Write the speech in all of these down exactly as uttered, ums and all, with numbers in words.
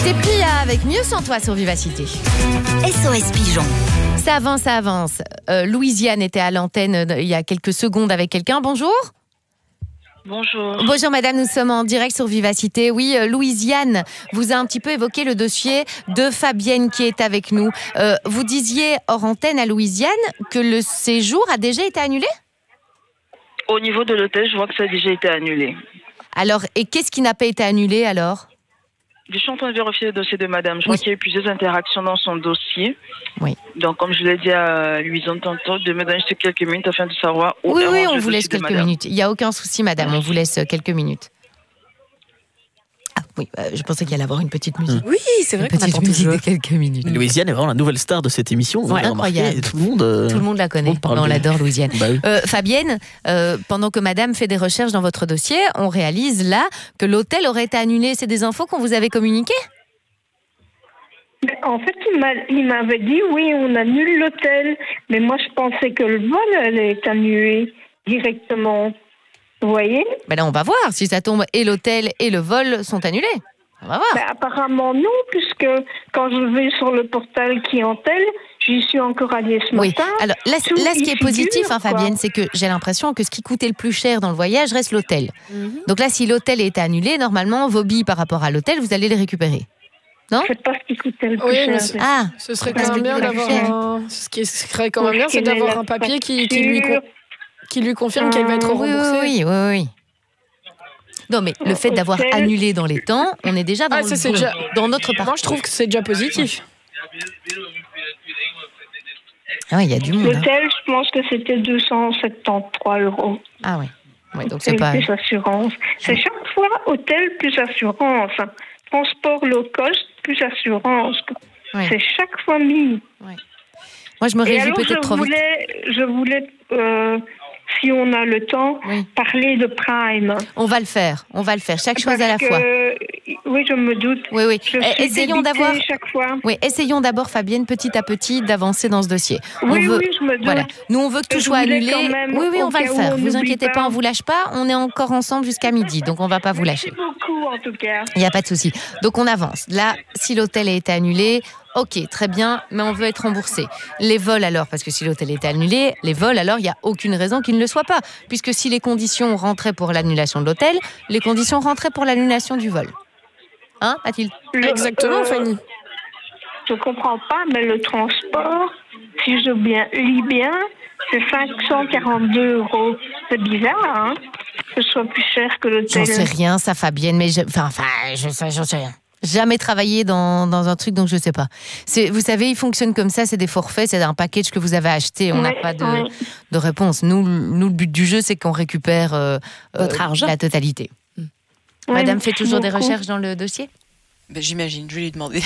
C'était Pia avec Mieux sans toi sur Vivacité. S O S Pigeon. Ça avance, ça avance. Euh, Louisiane était à l'antenne euh, il y a quelques secondes avec quelqu'un. Bonjour. Bonjour. Bonjour madame, nous sommes en direct sur Vivacité. Oui, euh, Louisiane vous a un petit peu évoqué le dossier de Fabienne qui est avec nous. Euh, vous disiez hors antenne à Louisiane que le séjour a déjà été annulé ? Au niveau de l'hôtel, je vois que ça a déjà été annulé. Alors, et qu'est-ce qui n'a pas été annulé alors ? Je suis en train de vérifier le dossier de madame. Je oui. vois qu'il y a eu plusieurs interactions dans son dossier. Oui. Donc, comme je l'ai dit à Louison tantôt, de me donner juste quelques minutes afin de savoir où Oui, est oui, rendu on le vous laisse dossier de quelques madame. minutes. Il n'y a aucun souci, madame. On vous laisse quelques minutes. Ah oui, euh, je pensais qu'il allait avoir une petite musique. Oui, c'est vrai Une qu'on petite attend musique toujours. de quelques minutes. Louisiane est vraiment la nouvelle star de cette émission. Vous Ouais, avez remarqué, incroyable. Tout le monde, euh, Tout le monde la connaît. tout le monde parle On de- l'adore, Louisiane. Bah oui. Euh, Fabienne, euh, pendant que madame fait des recherches dans votre dossier, on réalise là que l'hôtel aurait été annulé. C'est des infos qu'on vous avait communiquées ? Mais en fait, il m'a- il m'avait dit oui, on annule l'hôtel. Mais moi, je pensais que le vol allait être annulé directement. Vous voyez? Ben là, on va voir si ça tombe et l'hôtel et le vol sont annulés. On va voir. Ben, apparemment non, puisque quand je vais sur le portail Clientèle, j'y suis encore allée ce Oui. matin. Alors là, tout là, ce y qui est figure, positif, hein, quoi. Fabienne, c'est que j'ai l'impression que ce qui coûtait le plus cher dans le voyage reste l'hôtel. Mhm. Donc là, si l'hôtel est annulé, normalement, vos billets par rapport à l'hôtel, vous allez les récupérer. Je sais pas ce qui coûtait le plus Oui, cher. mais c'est- Ah, Ce serait Parce quand même que bien vous d'avoir l'avez fait. un... Ce qui serait quand même Pour bien, c'est qu'il ait d'avoir la un papier qui, qui, lui, facture. con- qui lui confirme qu'elle va être Ah, oui, remboursée. oui, oui, oui, oui. Non, mais le fait d'avoir Hôtel. annulé dans les temps, on est déjà dans, Ah, le ça, c'est bon, déjà- dans notre parcours. Moi, je trouve que c'est déjà positif. Ah ouais, il y a du monde. hein. L'hôtel, je pense que c'était deux cent soixante-treize euros. Ah ouais. Ouais, donc C'est c'est pas. plus assurance. C'est chaque fois hôtel plus assurance. Transport low cost plus assurance. Ouais. C'est chaque fois mis. Moi, je me Et réjouis alors, peut-être je trop vite. voulais, je voulais euh, si on a le temps, Oui. parler de Prime. On va le faire. On va le faire. Chaque chose à la Parce fois. que, oui, je me doute. Oui, oui. Je Eh, suis essayons débitée d'avoir. chaque fois. Oui, essayons d'abord, Fabienne, petit à petit, d'avancer dans ce dossier. On Oui, veut- oui, je me doute. Voilà. Nous, on veut que tout Je soit voulais annulé. quand même, Oui, oui, on au va le cas où faire. on Vous n'oublie inquiétez pas, pas. on vous lâche pas. On est encore ensemble jusqu'à midi, donc on va pas vous lâcher. Merci beaucoup, en tout cas. Il n'y a pas de souci. Donc on avance. Là, si l'hôtel a été annulé, ok, très bien, mais on veut être remboursé. Les vols alors, parce que si l'hôtel était annulé, les vols alors, il n'y a aucune raison qu'ils ne le soient pas. Puisque si les conditions rentraient pour l'annulation de l'hôtel, les conditions rentraient pour l'annulation du vol. Hein, Mathilde ? Le- Exactement, euh, Fanny. Je comprends pas, mais le transport, si je bien, lis bien, c'est cinq cent quarante-deux euros. C'est bizarre, hein, que ce soit plus cher que J'en l'hôtel. sais rien, ça, Fabienne, mais je... enfin, enfin, je sais, j'en sais rien. Jamais travaillé dans, dans un truc, donc je sais pas. C'est, vous savez, il fonctionne comme ça, c'est des forfaits, c'est un package que vous avez acheté, on n'a Ouais, pas de, ouais. de réponse. Nous, nous, le but du jeu, c'est qu'on récupère euh, Votre euh, argent. la totalité. Ouais, Madame fait merci toujours des beaucoup. recherches dans le dossier ? Ben, j'imagine, je vais lui demander.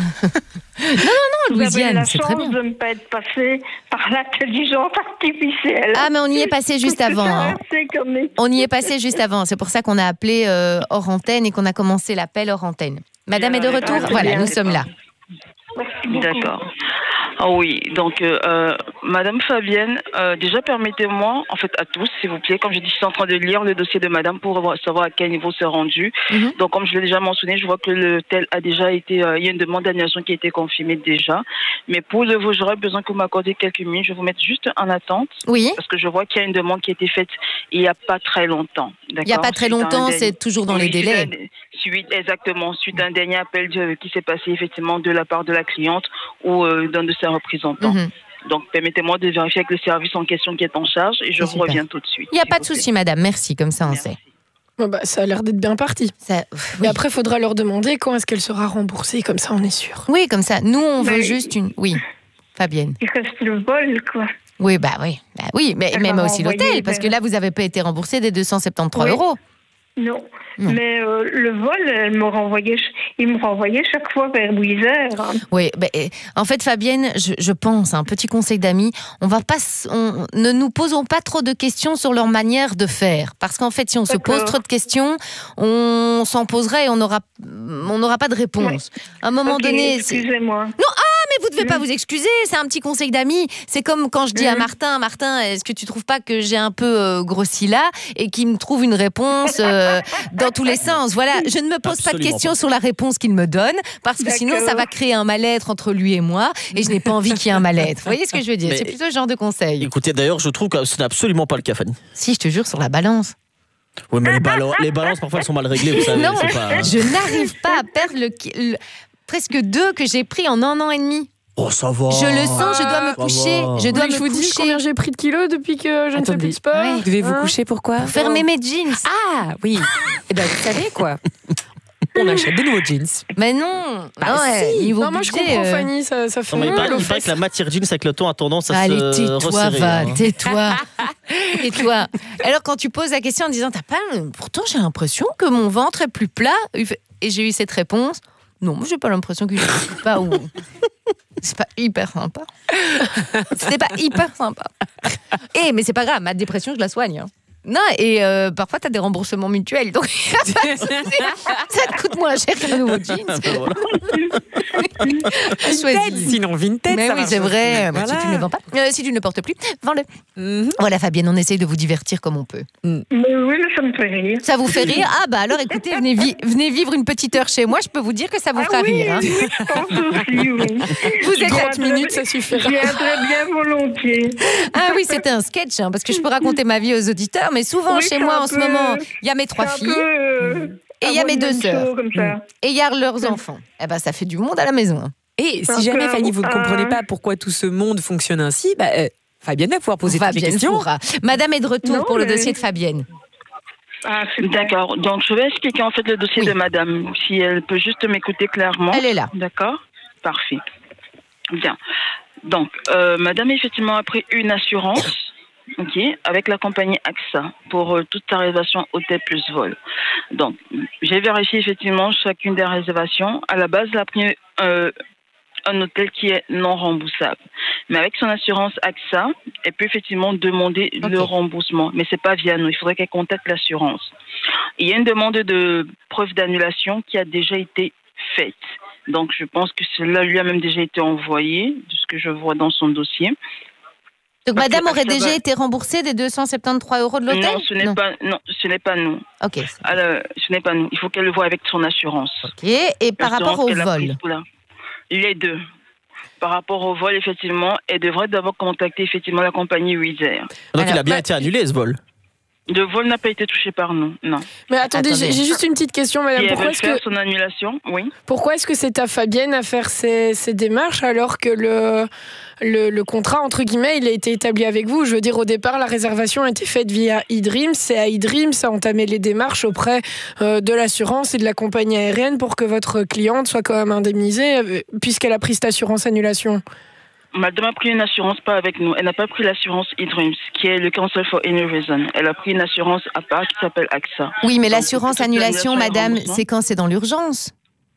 Vous avez Louisiane, la c'est très chance bien. de ne pas être passé par l'intelligence artificielle. Ah, mais on y est passé juste avant. hein. C'est comme les- On y est passé juste avant. C'est pour ça qu'on a appelé euh, hors antenne et qu'on a commencé l'appel hors antenne. Madame est de retour. Ah, c'est Voilà, bien, nous c'est sommes là. Merci beaucoup. D'accord. Ah oui, donc euh, euh, Madame Fabienne, euh, déjà permettez-moi, en fait à tous, s'il vous plaît, comme je dis, je suis en train de lire le dossier de Madame pour voir- savoir à quel niveau c'est rendu. Mhm. Donc comme je l'ai déjà mentionné, je vois que l'hôtel a déjà été, euh, il y a une demande d'annulation qui a été confirmée déjà. Mais pour le vôtre, j'aurais besoin que vous m'accordiez quelques minutes. Je vais vous mettre juste en attente Oui. parce que je vois qu'il y a une demande qui a été faite il n'y a pas très longtemps. Il n'y a pas très Suite à un longtemps, dernier- c'est toujours dans Oui, les suite à délais. un- Suite, exactement, suite à un dernier appel de- qui s'est passé effectivement de la part de la cliente ou euh, d'un de ses représentants. Mhm. Donc, permettez-moi de vérifier avec le service en question qui est en charge et je C'est vous super. reviens tout de suite. Il n'y a s'il pas de vous plaît. souci, madame. Merci, comme ça on Merci. sait. Bon, bah, ça a l'air d'être bien parti. Ça, pff, Et oui. après, il faudra leur demander quand est-ce qu'elle sera remboursée, comme ça on est sûr. Oui, comme ça. Nous, on veut Mais- juste une. Oui, Fabienne. Il reste le vol, quoi. Oui, bah oui. Bah oui, mais Elle même va aussi renvoyer l'hôtel, parce vers- que là, vous n'avez pas été remboursé des deux cent soixante-treize Oui. euros. Non. Non. Mais euh, le vol, elle me renvoyait, il me renvoyait chaque fois vers huit heures. Oui, bah, eh, en fait, Fabienne, je, je pense, un petit conseil d'amis, on va pas, s- on, ne nous posons pas trop de questions sur leur manière de faire, parce qu'en fait, si on se D'accord. pose trop de questions, on s'en poserait et on n'aura, on n'aura pas de réponse. À un moment Ok, donné, c'est- excusez-moi. mais vous devez pas vous excuser, c'est un petit conseil d'amis. C'est comme quand je dis à Martin, Martin, est-ce que tu trouves pas que j'ai un peu euh, grossi là et qu'il me trouve une réponse euh, dans tous les sens. Voilà, je ne me pose Absolument pas de questions pas. sur la réponse qu'il me donne parce que D'accord. sinon ça va créer un mal-être entre lui et moi et je n'ai pas envie qu'il y ait un mal-être. Vous voyez ce que je veux dire? Mais- C'est plutôt ce genre de conseil. Écoutez, d'ailleurs, je trouve que ce n'est absolument pas le cas, Fanny. Si, je te jure, sur la balance. Oui, mais les, balan- les balances, parfois, elles sont mal réglées, vous savez. Non, c'est pas... je n'arrive pas à perdre le, ki- le- presque deux que j'ai pris en un an et demi. Oh, ça va. Je le sens, je dois me Ça coucher. va. Je dois Vous voulez que me je vous dise coucher. combien j'ai pris de kilos depuis que je ne fais Attendez. plus de sport. Ouais. Vous devez vous Hein coucher pourquoi Fermer mes jeans. Ah oui. Eh ben vous savez quoi? On achète de nouveaux jeans. Mais non. Bah, non, ouais, si. niveau Non, moi je budget, comprends euh, Fanny, ça, ça fait Non, mais il mal paraît, aux il paraît fesses. que la matière jeans avec le temps a tendance à Allez, se tais-toi, resserrer. va, hein. tais-toi. Tais-toi. Alors, quand tu poses la question en disant, t'as pas. Pourtant, j'ai l'impression que mon ventre est plus plat. Et j'ai eu cette réponse. Non, moi, j'ai pas l'impression que je suis pas ou. C'est pas hyper sympa. C'était pas hyper sympa. Et, mais c'est pas grave, ma dépression, je la soigne. hein. Non, et euh, parfois, tu as des remboursements mutuels. Donc, ça te coûte moins cher qu'un nouveau jeans. Ben voilà. Choisis. Vinted, sinon Vinted, Mais ça oui, marche c'est aussi. vrai. Voilà. Si tu ne le vends pas, euh, si tu ne le portes plus, vends-le. Mhm. Voilà, Fabienne, on essaye de vous divertir comme on peut. Mais oui, mais ça me fait rire. Ça vous fait rire? Ah bah alors écoutez, venez, vi- venez vivre une petite heure chez moi, je peux vous dire que ça vous fera Ah oui, rire. hein. oui, je pense aussi, oui. Vous êtes trente minutes, ça Je suffira. viendrai bien volontiers. Ah oui, c'était un sketch, hein, parce que je peux raconter ma vie aux auditeurs, mais souvent Oui, chez c'est moi un en ce peu- moment, il y a mes C'est trois un filles peu, euh, et il y a un mes deux one-man sœurs. show comme ça. Et il y a leurs enfants. Eh ben ça fait du monde à la maison. hein. Et Un si jamais peu, Fanny, vous ne euh, comprenez pas pourquoi tout ce monde fonctionne ainsi, bah, euh, Fabienne va pouvoir poser toutes les Fabienne questions. pourra. Madame est de retour Non, pour le mais- dossier de Fabienne. Ah, super. D'accord. Donc, je vais expliquer en fait le dossier Oui. de madame, si elle peut juste m'écouter clairement. Elle est là. D'accord. Parfait. Bien. Donc, euh, madame, effectivement, a pris une assurance, ok, avec la compagnie AXA pour euh, toute sa réservation hôtel plus vol. Donc, j'ai vérifié effectivement chacune des réservations. À la base, elle a pris euh, un hôtel qui est non remboursable. Mais avec son assurance AXA, elle peut effectivement demander Ok. le remboursement. Mais c'est pas via nous. Il faudrait qu'elle contacte l'assurance. Il y a une demande de preuve d'annulation qui a déjà été faite. Donc, je pense que cela lui a même déjà été envoyé, de ce que je vois dans son dossier. Donc Parce madame que aurait ça déjà va. été remboursée des deux cent soixante-treize euros de l'hôtel? Non, ce n'est pas, non, ce n'est pas nous. Ok. Alors, ce n'est pas nous. Il faut qu'elle le voie avec son assurance. Ok. Et par rapport L'assurance au qu'elle a vol? prise pour la- Les deux. Par rapport au vol, effectivement, elle devrait d'abord contacter effectivement la compagnie Wizz Air. Donc, Alors, il a bien bah- été annulé, ce vol. Le vol n'a pas été touché par nous, non. Mais attendez, Attendez. j'ai j'ai juste une petite question, madame. Et elle Pourquoi veut est-ce faire que, son annulation, oui. pourquoi est-ce que c'est à Fabienne à faire ces, ces démarches alors que le, le, le contrat, entre guillemets, il a été établi avec vous? Je veux dire, au départ, la réservation a été faite via eDreams. C'est à eDreams à entamer les démarches auprès euh, de l'assurance et de la compagnie aérienne pour que votre cliente soit quand même indemnisée euh, puisqu'elle a pris cette assurance annulation. Madame a pris une assurance pas avec nous. Elle n'a pas pris l'assurance eDreams, qui est le Cancel for Any Reason. Elle a pris une assurance à part qui s'appelle AXA. Oui, mais Donc, l'assurance toute annulation, annulation et madame, remboursement. c'est quand c'est dans l'urgence.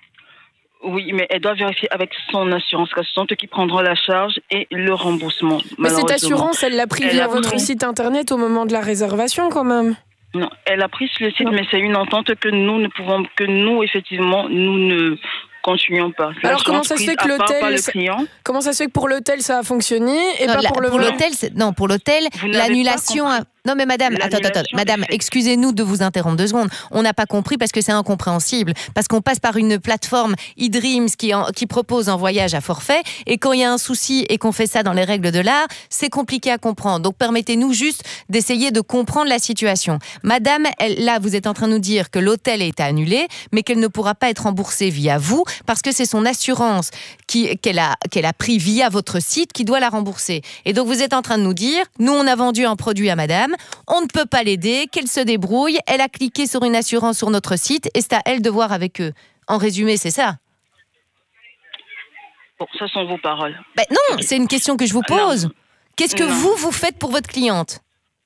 Oui, mais elle doit vérifier avec son assurance, car ce sont eux qui prendront la charge et le remboursement. Mais cette malheureusement. assurance, elle l'a pris Elle via a- votre non. site internet au moment de la réservation quand même. Non, elle a pris sur le site, Non. mais c'est une entente que nous ne pouvons, que nous, effectivement, nous ne continuons pas. C'est Alors, comment l'assurance ça se prise fait que à part l'hôtel, par le ça- client. Comment ça se fait que pour l'hôtel ça a fonctionné et Non, pas la- pour le pour vol? l'hôtel, c'est- non, pour l'hôtel, Vous n'avez l'annulation. pas a- Non, mais madame, attends, attends, attends, L'annulation madame, est faite. excusez-nous de vous interrompre deux secondes. On n'a pas compris parce que c'est incompréhensible. Parce qu'on passe par une plateforme eDreams qui, en- qui propose un voyage à forfait. Et quand il y a un souci et qu'on fait ça dans les règles de l'art, c'est compliqué à comprendre. Donc permettez-nous juste d'essayer de comprendre la situation. Madame, elle- là, vous êtes en train de nous dire que l'hôtel a été annulé, mais qu'elle ne pourra pas être remboursée via vous parce que c'est son assurance qui- qu'elle a, qu'elle a pris via votre site qui doit la rembourser. Et donc vous êtes en train de nous dire, nous on a vendu un produit à madame, on ne peut pas l'aider, qu'elle se débrouille, elle a cliqué sur une assurance sur notre site et c'est à elle de voir avec eux. En résumé, c'est ça. Bon, ça sont vos paroles. Ben non, c'est une question que je vous pose. Non. Qu'est-ce que Non. vous, vous faites pour votre cliente?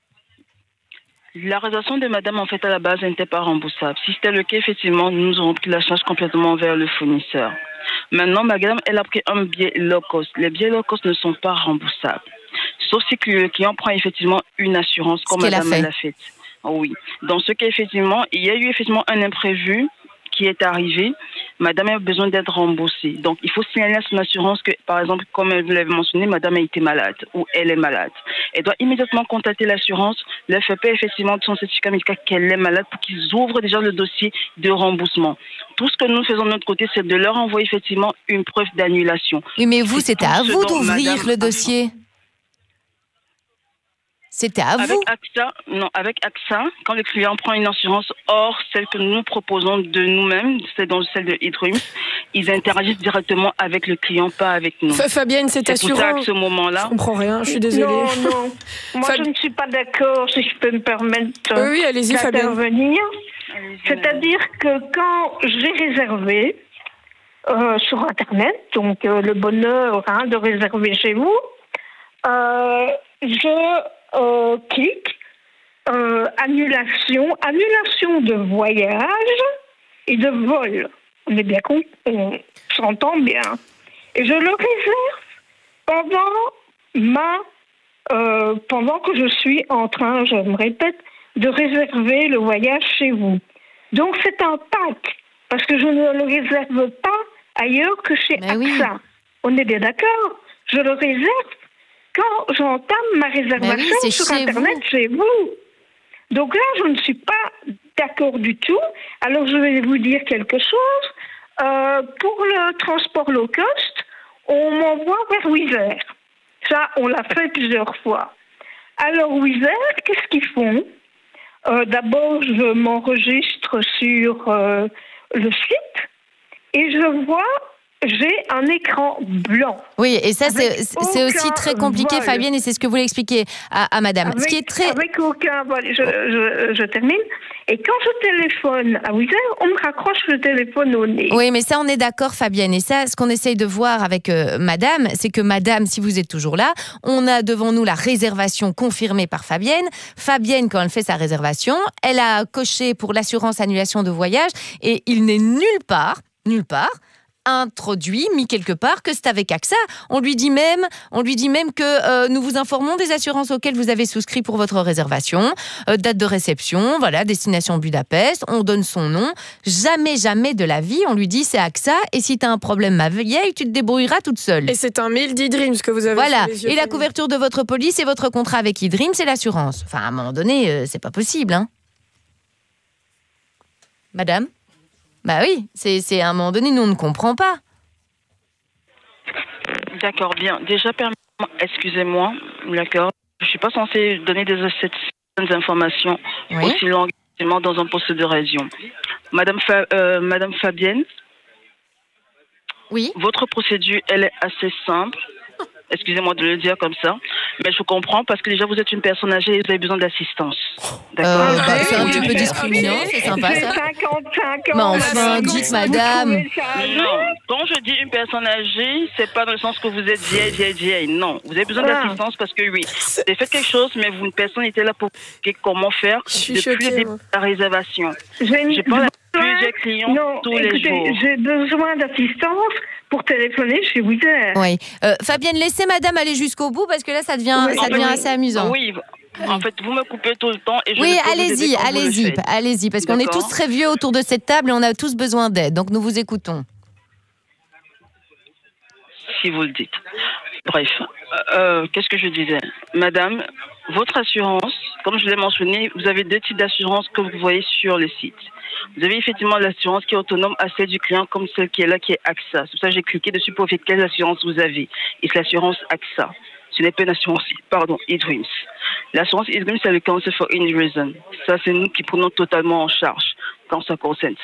La réservation de madame, en fait, à la base, elle n'était pas remboursable. Si c'était le cas, effectivement, nous aurons pris la charge complètement vers le fournisseur. Maintenant, madame, elle a pris un billet low cost. Les billets low cost ne sont pas remboursables. Sauf si que le client prend effectivement une assurance, comme qu'elle a madame fait. elle l'a fait. Oui. Dans ce cas, effectivement, il y a eu effectivement un imprévu qui est arrivé, madame a besoin d'être remboursée. Donc, il faut signaler à son assurance que, par exemple, comme vous l'avez mentionné, madame a été malade ou elle est malade. Elle doit immédiatement contacter l'assurance, leur faire part effectivement de son certificat médical qu'elle est malade pour qu'ils ouvrent déjà le dossier de remboursement. Tout ce que nous faisons de notre côté, c'est de leur envoyer effectivement une preuve d'annulation. Oui, mais vous, c'était à vous d'ouvrir madame... le dossier. C'était à avec vous. AXA, non, avec AXA, quand le client prend une assurance hors celle que nous proposons de nous-mêmes, c'est dans celle de eDreams, ils interagissent directement avec le client, pas avec nous. Fabienne, c'est assurant. C'est pour ça qu'à ce moment-là... Je comprends rien, je suis désolée. Non, non. Moi, Fab... je ne suis pas d'accord, si je peux me permettre euh, oui, allez-y, d'intervenir. C'est-à-dire que quand j'ai réservé euh, sur Internet, donc euh, le bonheur hein, de réserver chez vous, euh, je... Euh, clic, euh, annulation, annulation de voyage et de vol. On est bien con, on s'entend bien. Et je le réserve pendant ma, euh, pendant que je suis en train, je me répète, de réserver le voyage chez vous. Donc c'est un pack, parce que je ne le réserve pas ailleurs que chez Mais AXA. oui. On est bien d'accord. Je le réserve quand j'entame ma réservation oui, sur chez Internet vous. chez vous. Donc là, je ne suis pas d'accord du tout. Alors, je vais vous dire quelque chose. Euh, pour le transport low cost, on m'envoie vers Wizz Air. Ça, on l'a fait plusieurs fois. Alors, Wizz Air, qu'est-ce qu'ils font ? euh, D'abord, je m'enregistre sur euh, le site et je vois... j'ai un écran blanc. Oui, et ça, c'est, c'est aussi très compliqué, vol. Fabienne, et c'est ce que vous voulez expliquer à, à madame. Avec, ce qui est très... avec aucun vol. Je, je, je termine. Et quand je téléphone à Wizz Air, on me raccroche le téléphone au nez. Oui, mais ça, on est d'accord, Fabienne. Et ça, ce qu'on essaye de voir avec euh, madame, c'est que madame, si vous êtes toujours là, on a devant nous la réservation confirmée par Fabienne. Fabienne, quand elle fait sa réservation, elle a coché pour l'assurance annulation de voyage et il n'est nulle part, nulle part, introduit, mis quelque part, que c'est avec AXA. On lui dit même, on lui dit même que euh, nous vous informons des assurances auxquelles vous avez souscrit pour votre réservation, euh, date de réception, voilà, destination Budapest, on donne son nom. Jamais, jamais de la vie, on lui dit c'est AXA et si tu as un problème, ma vieille, tu te débrouilleras toute seule. Et c'est un mail d'eDreams que vous avez. Voilà, sous les yeux, et la couverture de votre police et votre contrat avec eDreams, c'est l'assurance. Enfin, à un moment donné, euh, c'est pas possible, hein. Madame ? Bah oui, c'est, c'est à un moment donné, nous, on ne comprend pas. D'accord, bien. Déjà, permettez-moi, excusez-moi, d'accord. Je ne suis pas censée donner des, certaines informations oui. aussi longues dans un poste de région. Madame, Fa, euh, Madame Fabienne, oui. Votre procédure, elle est assez simple. Excusez-moi de le dire comme ça, mais je comprends parce que déjà vous êtes une personne âgée et vous avez besoin d'assistance. D'accord. Euh, bah, c'est un petit peu discriminant, c'est sympa ça. cinquante-cinq ans. Mais enfin, dites madame. Non, quand je dis une personne âgée, c'est pas dans le sens que vous êtes vieille, vieille, vieille. Non, vous avez besoin d'assistance parce que oui, vous avez fait quelque chose, mais vous, une personne était là pour comment faire depuis choquée, le début de la réservation. J'ai pas plusieurs clients non, tous les écoutez, jours. J'ai besoin d'assistance pour téléphoner chez Wizz Air. Oui. Euh, Fabienne, laissez madame aller jusqu'au bout parce que là, ça devient, oui, ça devient oui, assez amusant. Oui, en fait, vous me coupez tout le temps. Et je oui, ne peux allez-y, vous aider allez-y, allez-y, parce qu'on est tous très vieux autour de cette table et on a tous besoin d'aide. Donc, nous vous écoutons. Si vous le dites. Bref, euh, qu'est-ce que je disais ? Madame, votre assurance, comme je l'ai mentionné, vous avez deux types d'assurance que vous voyez sur le site. Vous avez effectivement l'assurance qui est autonome à celle du client, comme celle qui est là, qui est AXA. C'est pour ça que j'ai cliqué dessus pour voir quelle assurance vous avez. Et c'est l'assurance AXA. Ce n'est pas une assurance, pardon, eDreams. L'assurance eDreams, c'est le Council for Any Reason. Ça, c'est nous qui prenons totalement en charge quand ça concerne.